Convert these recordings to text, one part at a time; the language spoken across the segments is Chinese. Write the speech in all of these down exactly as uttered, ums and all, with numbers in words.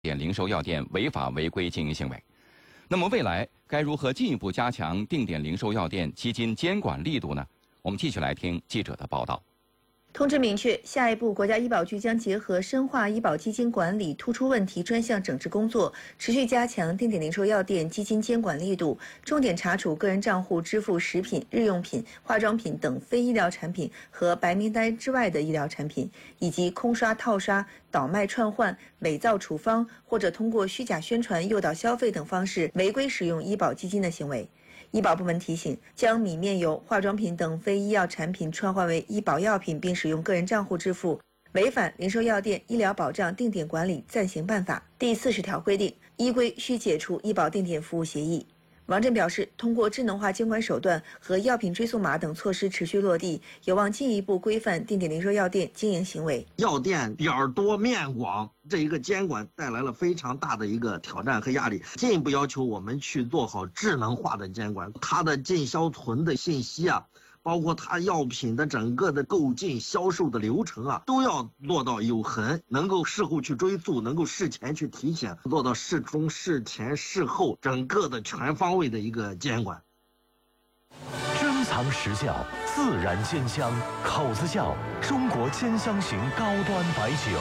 点零售药店违法违规经营行为。那么未来该如何进一步加强定点零售药店基金监管力度呢？我们继续来听记者的报道。 通知明确，下一步国家医保局将结合深化医保基金管理突出问题专项整治工作，持续加强定点零售药店基金监管力度，重点查处个人账户支付食品、日用品、化妆品等非医疗产品和白名单之外的医疗产品，以及空刷、套刷、倒卖、串换、伪造处方或者通过虚假宣传诱导消费等方式违规使用医保基金的行为。医保部门提醒，将米面油、化妆品等非医药产品串换为医保药品并使用个人账户支付，违反《零售药店医疗保障定点管理暂行办法》第四十条规定，依规需解除医保定点服务协议。王震表示，通过智能化监管手段和药品追溯码等措施持续落地，有望进一步规范定点零售药店经营行为。 药店点儿多面广，这一个监管带来了非常大的一个挑战和压力，进一步要求我们去做好智能化的监管，它的进销存的信息啊，包括它药品的整个的购进销售的流程啊，都要落到有痕，能够事后去追溯，能够事前去提醒，做到事中、事前、事后整个的全方位的一个监管。 珍藏实效，自然兼香，口子窖中国兼香型高端白酒。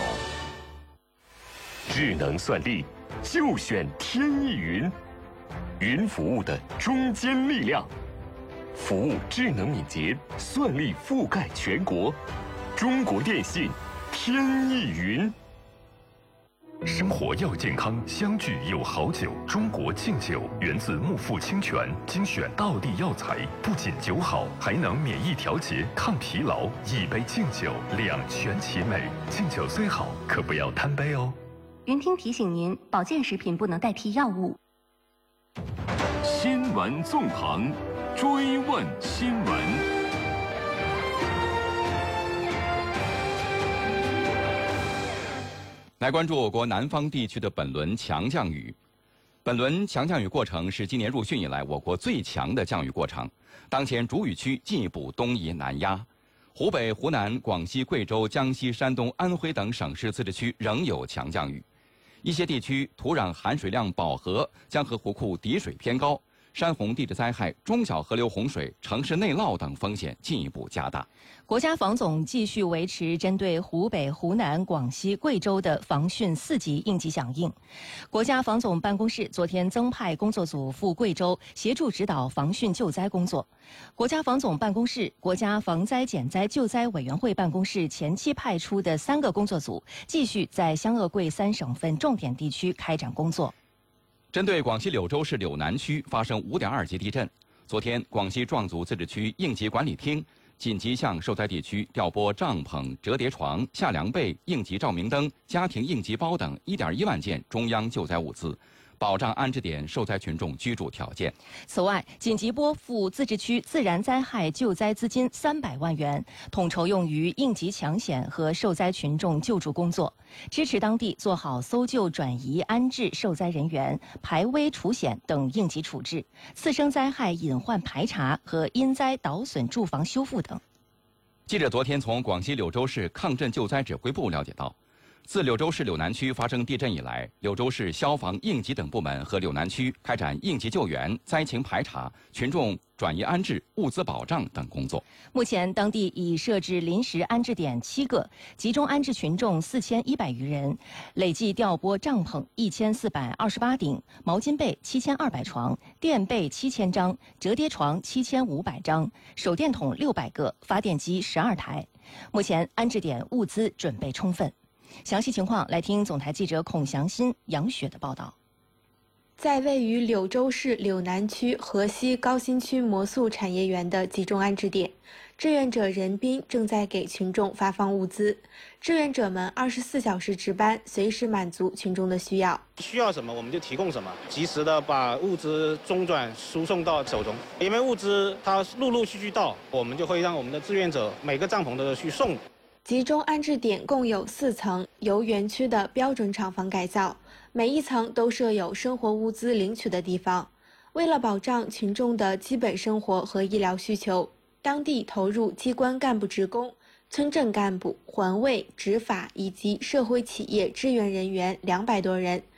智能算力，就选天翼云，云服务的中坚力量。服务智能敏捷，算力覆盖全国。中国电信，天翼云。生活要健康，相聚有好酒。中国敬酒源自木富清泉，精选道地药材，不仅酒好，还能免疫调节、抗疲劳。一杯敬酒，两全其美。敬酒虽好，可不要贪杯哦。 云听提醒您，保健食品不能代替药物。 新闻纵横，追问新闻。 来关注我国南方地区的本轮强降雨。本轮强降雨过程是今年入汛以来我国最强的降雨过程。当前主雨区进一步东移南压，湖北、湖南、广西、贵州、江西、山东、安徽等省市自治区仍有强降雨。一些地区土壤含水量饱和，江河湖库底水偏高，山洪地质灾害、中小河流洪水、城市内涝等风险进一步加大。 国家防总继续维持针对湖北、湖南、广西、贵州的防汛四级应急响应。国家防总办公室昨天增派工作组赴贵州协助指导防汛救灾工作。国家防总办公室、国家防灾减灾救灾委员会办公室前期派出的三个工作组，继续在湘鄂贵三省份重点地区开展工作。 针对广西柳州市柳南区发生 五点二 级地震，昨天广西壮族自治区应急管理厅紧急向受灾地区调拨帐篷、折叠床、夏凉被、应急照明灯、家庭应急包等 一点一万件中央救灾物资，保障安置点受灾群众居住条件。 此外，紧急拨付自治区自然灾害救灾资金三百万元，统筹用于应急抢险和受灾群众救助工作，支持当地做好搜救、转移、安置受灾人员、排危除险等应急处置，次生灾害隐患排查和因灾倒损住房修复等。 记者昨天从广西柳州市抗震救灾指挥部了解到，自柳州市柳南区发生地震以来，柳州市消防、应急等部门和柳南区开展应急救援、灾情排查、群众转移安置、物资保障等工作。 目前，当地已设置临时安置点七个，集中安置群众四千一百余人，累计调拨帐篷一千四百二十八顶、毛巾被七千二百床、垫被七千张、折叠床七千五百张、手电筒六百个、发电机十二台。目前，安置点物资准备充分。详细情况来听总台记者孔祥新、杨雪的报道。 在位于柳州市柳南区河西高新区魔素产业园的集中安置点，志愿者任斌正在给群众发放物资。志愿者们二十四小时值班，随时满足群众的需要。 需要什么我们就提供什么，及时的把物资中转输送到手中。因为物资它陆陆续续到，我们就会让我们的志愿者每个帐篷都去送。 集中安置点共有四层，由园区的标准厂房改造，每一层都设有生活物资领取的地方。为了保障群众的基本生活和医疗需求，当地投入机关干部职工， 村镇干部、环卫、执法以及社会企业支援人员两百多人。